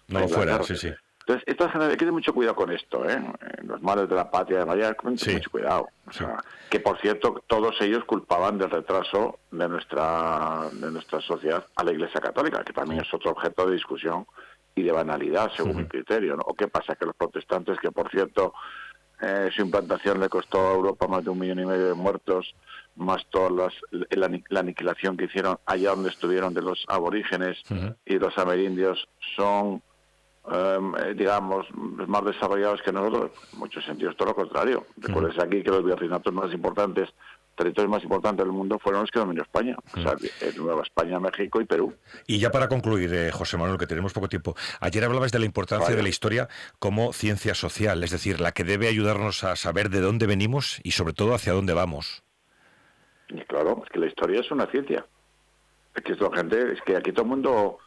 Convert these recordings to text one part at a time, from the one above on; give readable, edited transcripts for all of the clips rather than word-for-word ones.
no lo fuera, sí, sí. Entonces, esta generación, hay que tener mucho cuidado con esto, los males de la patria de María, mucho cuidado. O sea, que por cierto, todos ellos culpaban del retraso de nuestra sociedad a la Iglesia Católica, que también es otro objeto de discusión y de banalidad, según mi criterio, ¿no? ¿O qué pasa? Que los protestantes, que por cierto, su implantación le costó a Europa más de 1,5 millones de muertos, más toda la aniquilación que hicieron allá donde estuvieron de los aborígenes y los amerindios, son digamos, más desarrollados que nosotros, en muchos sentidos todo lo contrario. Recuerdes aquí que los virreinatos más importantes, territorios más importantes del mundo fueron los que dominó España, o sea, Nueva España, México y Perú. Y ya para concluir, José Manuel, que tenemos poco tiempo, ayer hablabas de la importancia de la historia como ciencia social, es decir, la que debe ayudarnos a saber de dónde venimos y sobre todo hacia dónde vamos. Y claro, es que la historia es una ciencia. Es que aquí todo el mundo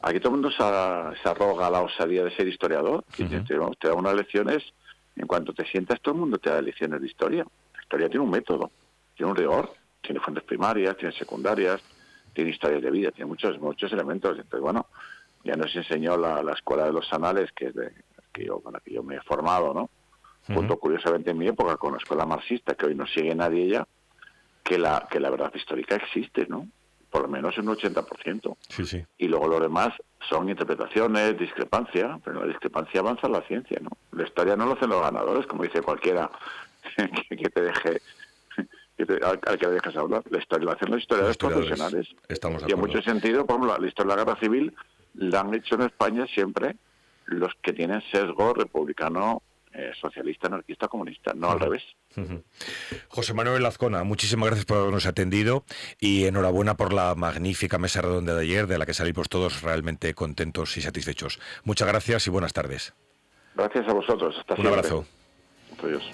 se arroga la osadía de ser historiador. Y te da unas lecciones, en cuanto te sientas, todo el mundo te da lecciones de historia. La historia tiene un método, tiene un rigor, tiene fuentes primarias, tiene secundarias, tiene historias de vida, tiene muchos elementos. Entonces, bueno, ya nos enseñó la Escuela de los Anales, que es con la que yo me he formado, ¿no? Junto, curiosamente, en mi época, con la escuela marxista, que hoy no sigue nadie ya, que la verdad histórica existe, ¿no? Por lo menos un 80%. Sí. Y luego lo demás son interpretaciones, discrepancia, pero la discrepancia avanza la ciencia, ¿no? La historia no lo hacen los ganadores, como dice cualquiera que te deje, al que le dejes hablar. La historia la hacen los historiadores profesionales. Estamos de y en acuerdo. muchos sentidos, por ejemplo, la historia de la Guerra Civil la han hecho en España siempre los que tienen sesgo republicano, socialista, anarquista, comunista, no al revés. José Manuel Azcona, muchísimas gracias por habernos atendido y enhorabuena por la magnífica mesa redonda de ayer, de la que salimos todos realmente contentos y satisfechos. Muchas gracias y buenas tardes. Gracias a vosotros. Hasta siempre. Un abrazo. Adiós.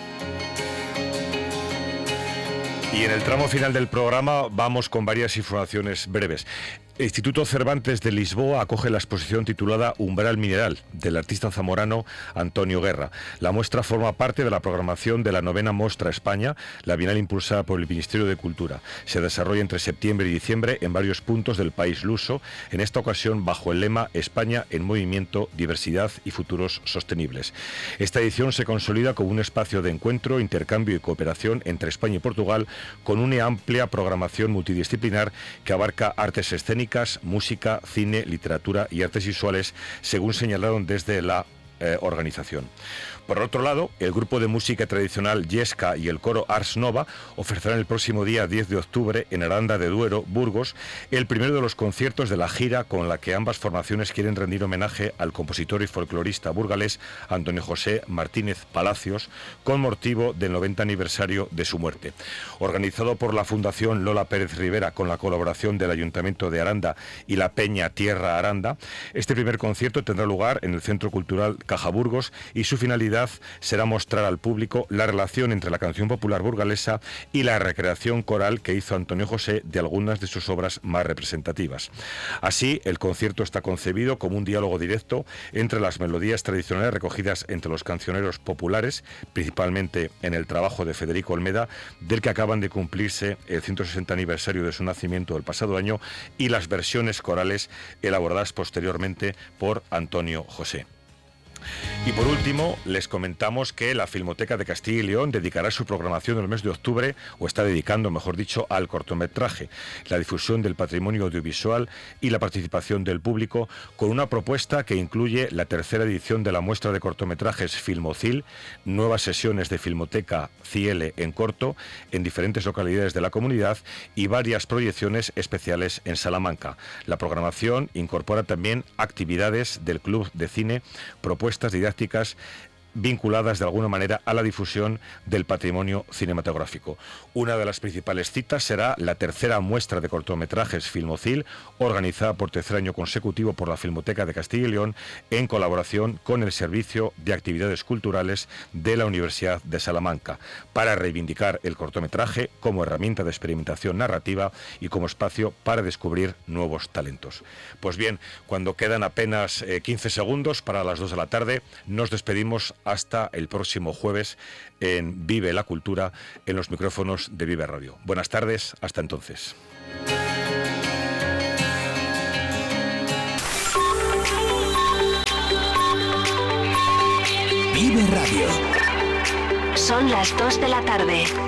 Y en el tramo final del programa vamos con varias informaciones breves. El Instituto Cervantes de Lisboa acoge la exposición titulada Umbral Mineral, del artista zamorano Antonio Guerra. La muestra forma parte de la programación de la 9ª Mostra España, la bienal impulsada por el Ministerio de Cultura. Se desarrolla entre septiembre y diciembre en varios puntos del país luso, en esta ocasión bajo el lema España en movimiento, diversidad y futuros sostenibles. Esta edición se consolida como un espacio de encuentro, intercambio y cooperación entre España y Portugal, con una amplia programación multidisciplinar que abarca artes escénicas, música, cine, literatura y artes visuales, según señalaron desde la organización. Por otro lado, el grupo de música tradicional Yesca y el coro Ars Nova ofrecerán el próximo día 10 de octubre en Aranda de Duero, Burgos, el primero de los conciertos de la gira con la que ambas formaciones quieren rendir homenaje al compositor y folclorista burgalés Antonio José Martínez Palacios, con motivo del 90 aniversario de su muerte. Organizado por la Fundación Lola Pérez Rivera con la colaboración del Ayuntamiento de Aranda y la Peña Tierra Aranda, este primer concierto tendrá lugar en el Centro Cultural Caja Burgos y su finalidad será mostrar al público la relación entre la canción popular burgalesa y la recreación coral que hizo Antonio José de algunas de sus obras más representativas. Así, el concierto está concebido como un diálogo directo entre las melodías tradicionales recogidas entre los cancioneros populares, principalmente en el trabajo de Federico Olmeda, del que acaban de cumplirse el 160 aniversario de su nacimiento el pasado año, y las versiones corales elaboradas posteriormente por Antonio José. Y por último, les comentamos que la Filmoteca de Castilla y León dedicará su programación el mes de octubre, o está dedicando, mejor dicho, al cortometraje, la difusión del patrimonio audiovisual y la participación del público, con una propuesta que incluye la tercera edición de la muestra de cortometrajes Filmocil, nuevas sesiones de Filmoteca CIL en corto en diferentes localidades de la comunidad y varias proyecciones especiales en Salamanca. La programación incorpora también actividades del Club de Cine, propuestas didácticas vinculadas de alguna manera a la difusión del patrimonio cinematográfico. Una de las principales citas será la tercera muestra de cortometrajes Filmocil, organizada por tercer año consecutivo por la Filmoteca de Castilla y León, en colaboración con el Servicio de Actividades Culturales de la Universidad de Salamanca, para reivindicar el cortometraje como herramienta de experimentación narrativa y como espacio para descubrir nuevos talentos. Pues bien, cuando quedan apenas 15 segundos para las 2 de la tarde, nos despedimos hasta el próximo jueves en Vive la Cultura, en los micrófonos de Vive Radio. Buenas tardes, hasta entonces. Vive Radio. Son las 2 de la tarde.